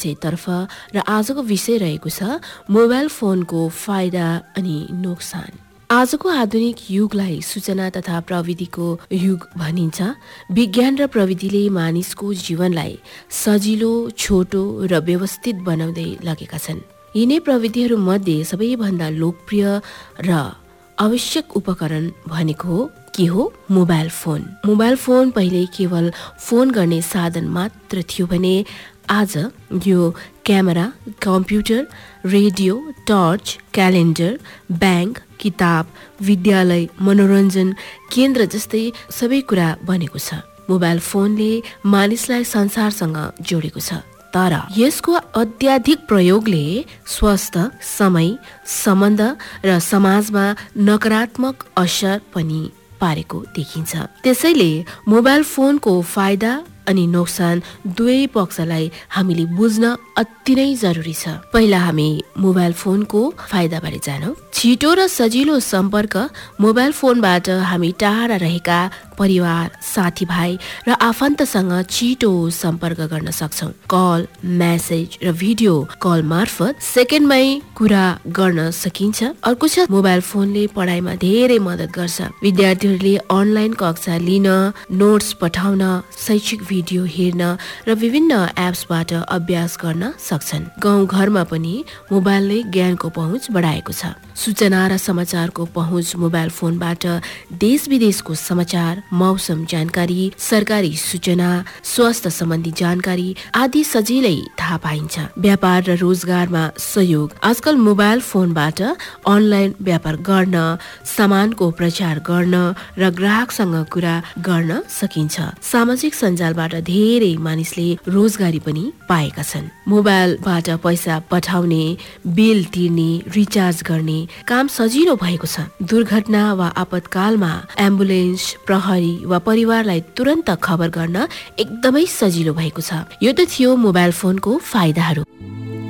विषयतर्फ र आजको विषय रहेको छ मोबाइल फोनको फाइदा अनि नोक्सान। आजको आधुनिक युगलाई सूचना तथा प्रविधिको युग भनिन्छ। विज्ञान र प्रविधिले मानिसको जीवनलाई सजिलो, छोटो र व्यवस्थित बनाउँदै लगेका छन्। यिनै प्रविधिहरू मध्ये सबैभन्दा लोकप्रिय र आवश्यक उपकरण भनेको के हो? Mobile phone. मोबाइल फोन पहिले केवल फोन गर्ने साधन मात्र थियो भने आज यो camera, computer, radio, torch, calendar, bank, किताब, विद्यालय, मनोरञ्जन केन्द्र जस्तै सबै कुरा बनेको छ। मोबाइल फोनले मानिसलाई संसारसँग जोडेको छ, तर यसको अत्याधिक प्रयोगले स्वास्थ्य, समय, सम्बन्ध र समाजमा नकारात्मक असर पनि पारेको देखिन्छ। त्यसैले मोबाइल फोनको फाइदा अनि नोक्सान दुवै पक्षलाई हामीले बुझ्न अति नै जरुरी छ। पहिला हामी मोबाइल फोनको फाइदाबारे जानौँ। छिटो र सजिलो सम्पर्क। मोबाइल फोनबाट हामी टाढा रहेका परिवार, साथीभाइ र आफन्तसँग छिटो सम्पर्क गर्न सक्छौँ। कल, मेसेज र भिडियो कल मार्फत सेकेन्डमै कुरा गर्न सकिन्छ। अर्को छ मोबाइल फोनले पढाइमा धेरै मद्दत गर्छ। विद्यार्थीहरूले अनलाइन कक्षा लिन, नोट्स पठाउन, शैक्षिक भिडियो हेर्न र विभिन्न एप्सबाट अभ्यास गर्न सक्छन्। गाउँ घरमा पनि मोबाइलले ज्ञानको पहुँच बढाएको छ। सूचना र समाचारको पहुँच मोबाइल फोनबाट देश विदेशको समाचार, मौसम जानकारी, सरकारी सूचना, स्वास्थ्य सम्बन्धी जानकारी आदि सजिलै थाहा पाइन्छ। व्यापार र रोजगारमा सहयोग। आजकल मोबाइल फोनबाट अनलाइन व्यापार गर्न, सामानको प्रचार गर्न र ग्राहकसँग कुरा गर्न सकिन्छ। सामाजिक सञ्जालबाट धेरै मानिसले रोजगारी पनि पाएका छन्। मोबाइलबाट पैसा पठाउने, बिल तिर्ने, रिचार्ज गर्ने काम सजिलो भएको छ। दुर्घटना वा आपतकालमा एम्बुलेन्स, प्रहरी वा परिवारलाई तुरन्त खबर गर्न एकदमै सजिलो भएको छ। यो त थियो मोबाइल फोनको फाइदाहरू।